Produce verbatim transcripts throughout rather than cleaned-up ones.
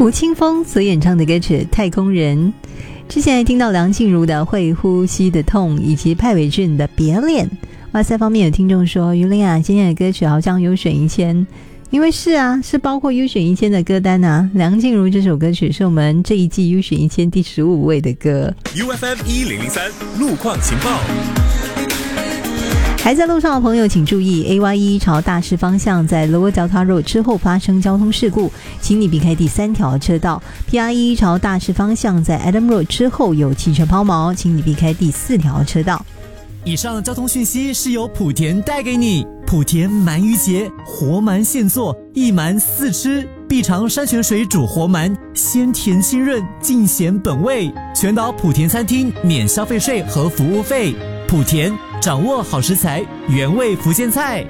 吴青峰所演唱的歌曲《太空人》，之前还听到梁静茹的《会呼吸的痛》，以及派伟俊的《别恋》。哇塞，方面有听众说，于玲啊，今天的歌曲好像优选一千，因为是啊，是包括优选一千的歌单啊。梁静茹这首歌曲是我们这一季优选一千第十五位的歌。 U F M 一零零三路况情报。 还在路上的朋友请注意 A Y 一 朝大势方向在 Lower Delta Road 之后发生交通事故，请你避开第三条车道。 P R 一 朝大势方向在 Adam Road 之后有汽车抛锚，请你避开第四条车道。 以上交通讯息是由莆田带给你。莆田鳗鱼节，活鳗现做，一鳗四吃，必尝山泉水煮活鳗，鲜甜清润，尽显本味。全岛莆田餐厅免消费税和服务费。莆田掌握好食材，原味福建菜。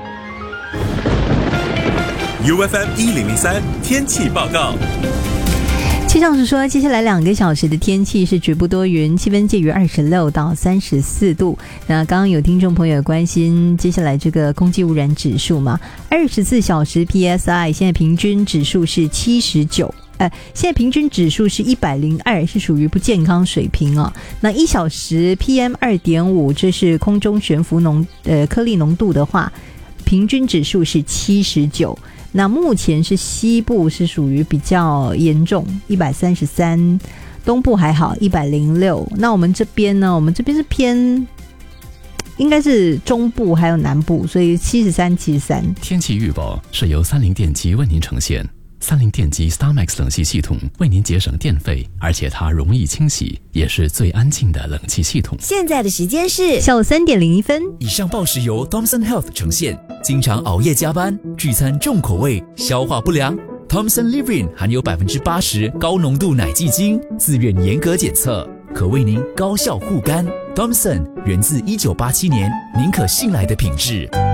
U F M 一零零三天气报告。 气象署说，接下来两个小时的天气是局部多云，气温介于二十六到三十四度。那刚刚有听众朋友关心接下来这个空气污染指数嘛，二十四小时 P S I 现在平均指数是七十九。呃，现在平均指数是一百零二，是属于不健康水平哦。那一小时 P M 二点五， 这是空中悬浮浓呃颗粒浓度的话，平均指数是七十九。那目前是西部是属于比较严重，一百三十三，东部还好一百零六。那我们这边呢，我们这边是偏应该是中部还有南部，所以七十三七十三。 天气预报是由三菱电机为您呈现。三菱电机 StarMax 冷气系统为您节省电费，而且它容易清洗，也是最安静的冷气系统。 现在的时间是下午三点零一分。 以上报时由 Thomson Health 呈现。经常熬夜加班、聚餐重口味、消化不良 ，Thomson Livrin 含有百分之八十高浓度奶基精，自愿严格检测，可为您高效护肝。Thomson 源自一九八七年，您可信赖的品质。